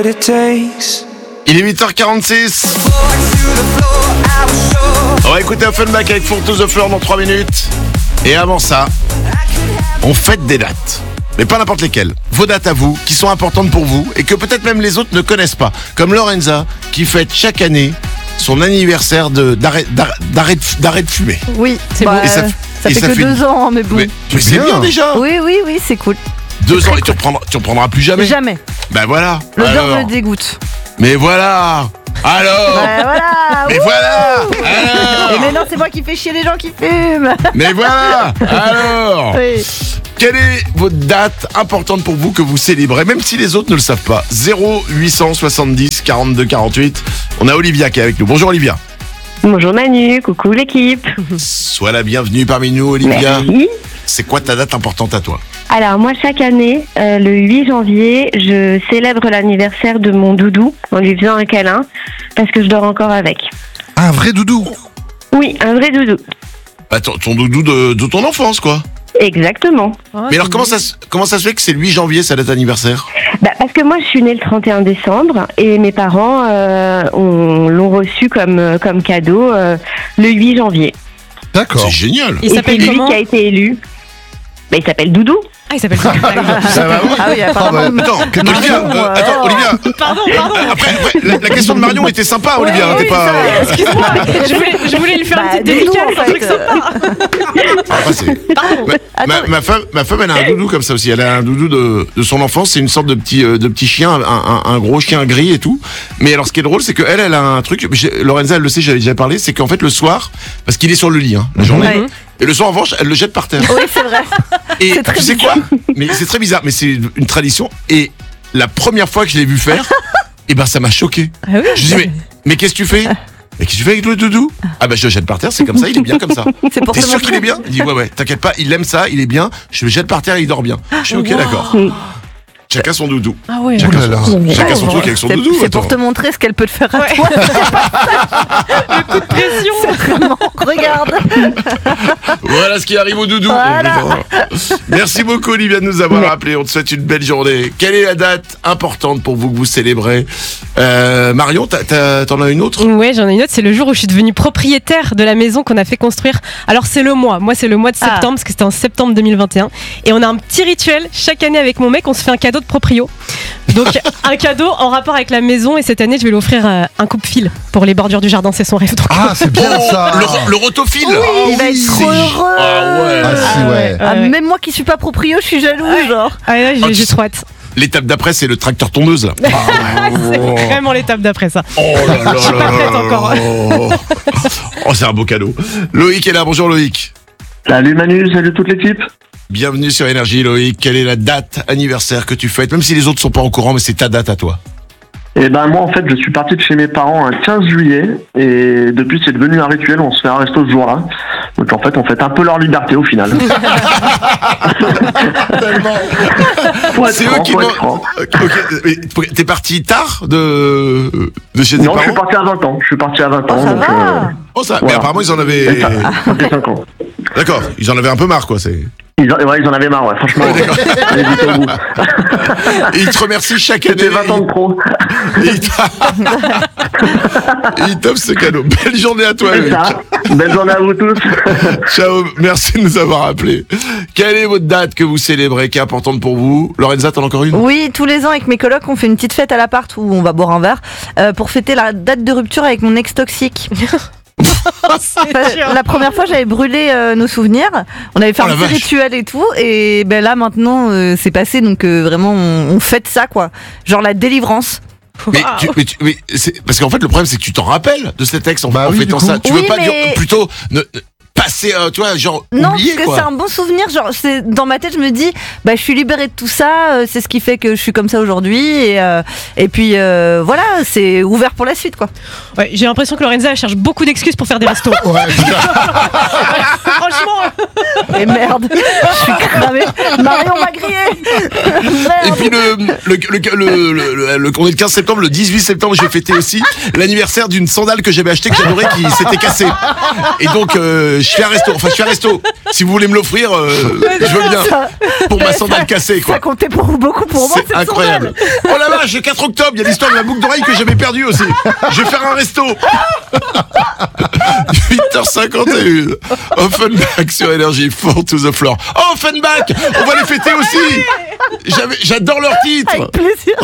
what it takes. Il est 8h46. On va écouter Offenbach avec Four to the Floor dans 3 minutes. Et avant ça, on fête des dates. Mais pas n'importe lesquelles. Vos dates à vous, qui sont importantes pour vous et que peut-être même les autres ne connaissent pas. Comme Lorenza, qui fête chaque année son anniversaire d'arrêt de fumer. Oui, c'est bon. bon. Et ça Ça fait que 2 ans, mais bon. Mais c'est bien déjà. Oui, c'est cool. 2 ans et tu reprendras plus jamais. Jamais. Ben voilà. L'odeur Alors. me dégoûte. Mais voilà. Alors. Voilà. Mais Wouh. voilà. Alors. Mais non, c'est moi qui fais chier les gens qui fument. Mais voilà. Alors. Oui. Quelle est votre date importante pour vous que vous célébrez, même si les autres ne le savent pas? 0870 42 48. On a Olivia qui est avec nous. Bonjour Olivia. Bonjour Manu, coucou l'équipe. Sois la bienvenue parmi nous Olivia. Merci. C'est quoi ta date importante à toi? Alors moi chaque année, le 8 janvier, je célèbre l'anniversaire de mon doudou en lui faisant un câlin parce que je dors encore avec. Un vrai doudou. Oui, un vrai doudou. Bah, ton doudou de ton enfance quoi. Exactement. Mais alors comment ça se fait que c'est le 8 janvier sa date anniversaire? Parce que moi je suis née le 31 décembre et mes parents l'ont reçu comme cadeau le 8 janvier. D'accord. C'est génial. Il Et c'est s'appelle lui comment? qui a été élu. Il s'appelle Doudou. Ah, il s'appelle comment? Ça va, oui. Ah oui, apparemment. Attends, Olivia, Olivia. Pardon. Après, la question de Marion était sympa, Olivia. Oui, T'es pas. Excuse-moi, je voulais lui faire une petite Doudou, dédicace, en un truc fait. sympa. Après, c'est- ma femme, elle a un doudou comme ça aussi. Elle a un doudou de son enfance. C'est une sorte de petit chien, un gros chien gris et tout. Mais alors, ce qui est drôle, c'est qu'elle a un truc. Lorenza, elle le sait, j'avais déjà parlé. C'est qu'en fait, le soir, parce qu'il est sur le lit, la journée. Ouais. Et le soir, en revanche, elle le jette par terre. Oui, c'est vrai. Et C'est très tu sais quoi? Mais c'est très bizarre. Mais c'est une tradition. Et la première fois que je l'ai vu faire, ça m'a choqué. Ah oui. Je dis mais qu'est-ce que tu fais? Mais qu'est-ce que tu fais avec le doudou? Ah je le jette par terre, c'est comme ça, il est bien comme ça. C'est pour T'es te sûr qu'il montrer. est bien? Il dit ouais, t'inquiète pas, il aime ça, il est bien, je le jette par terre et il dort bien. Je suis ok, d'accord. Chacun son doudou. Ah ouais. Oh là là. Chacun son truc avec son doudou. C'est pour attends. te montrer ce qu'elle peut te faire à Ouais. toi. Pression. Vraiment, regarde. Voilà ce qui arrive au doudou. Voilà. Merci beaucoup Olivia de nous avoir appelé. On te souhaite une belle journée. Quelle est la date importante pour vous que vous célébrez? Marion, t'en as une autre? Ouais, j'en ai une autre. C'est le jour où je suis devenue propriétaire de la maison qu'on a fait construire. Alors c'est le mois. Moi c'est le mois de septembre parce que c'était en septembre 2021. Et on a un petit rituel chaque année avec mon mec. On se fait un cadeau de proprio. Donc un cadeau en rapport avec la maison. Et cette année je vais lui offrir un coupe-fil pour les bordures du jardin. C'est son rêve. Donc, Ah, c'est bien ça. Le rotophile. Il va être trop heureux. Ah ouais. Ah si, ouais. Ah, même moi qui suis pas proprio, je suis jalouse, genre. Ah ouais, Ah, j'ai trop hâte. L'étape d'après, c'est le tracteur tondeuse là. C'est vraiment l'étape d'après ça. Oh là là Je suis là pas là prête là encore. là. Oh, c'est un beau cadeau. Loïc est là. Bonjour Loïc. Salut Manu, salut toute l'équipe. Bienvenue sur Énergie Loïc. Quelle est la date anniversaire que tu fêtes? Même si les autres sont pas au courant, mais c'est ta date à toi. Et moi en fait je suis parti de chez mes parents un 15 juillet et depuis c'est devenu un rituel, on se fait un resto ce jour-là. Donc en fait on fête un peu leur liberté au final. Faut être C'est eux franc, qui faut m'ont. être franc. Ok, mais t'es parti tard de chez tes Non, je suis parents? parti à 20 ans. Je suis parti à 20 ans. Ça donc, va. Oh ça. Mais voilà. apparemment ils en avaient. et ça fait 5 ans. D'accord. Ils en avaient un peu marre quoi. C'est. Ils en avaient marre, ouais, franchement. Allez vite au bout. Et ils te remercient chaque année. C'était 20 ans de trop. Et ils t'offrent ce cadeau. Belle journée à toi C'est Loïc. ça. Belle journée à vous tous. Ciao. Merci de nous avoir appelés. Quelle est votre date que vous célébrez qui est importante pour vous? Lorenza, t'en as encore une? Oui, tous les ans avec mes colocs, on fait une petite fête à l'appart où on va boire un verre pour fêter la date de rupture avec mon ex toxique. La première fois, j'avais brûlé nos souvenirs. On avait fait Oh un la petit vache. rituel et tout. Et là, maintenant, c'est passé. Donc, vraiment, on fête ça, quoi. Genre la délivrance. Mais c'est parce qu'en fait le problème c'est que tu t'en rappelles de cet ex en oui, fêtant du coup. ça. Tu Oui, veux pas dire mais- plutôt passer, tu vois, genre Non, oublier parce que quoi. c'est un bon souvenir. Genre, dans ma tête, je me dis, je suis libérée de tout ça. C'est ce qui fait que je suis comme ça aujourd'hui. Et puis, voilà, c'est ouvert pour la suite, quoi. Ouais, j'ai l'impression que Lorenza elle cherche beaucoup d'excuses pour faire des restos. Ouais, putain. Franchement. Et merde, je suis cramée. Marion m'a grillé. Et puis on est le 15 septembre, le 18 septembre, j'ai fêté aussi l'anniversaire d'une sandale que j'avais achetée que j'adorais qui s'était cassée. Et donc je fais un resto. Enfin, je fais un resto. Si vous voulez me l'offrir, je veux bien. Pour ma sandale cassée, quoi. Ça comptait beaucoup pour moi. C'est incroyable. Oh la vache, le 4 octobre, il y a l'histoire de la boucle d'oreille que j'avais perdue aussi. Je vais faire un resto. 8h51. Offenbach sur Énergie, Fall to the Floor. Oh, Offenbach, on va les fêter aussi. J'adore leur titre. Avec plaisir.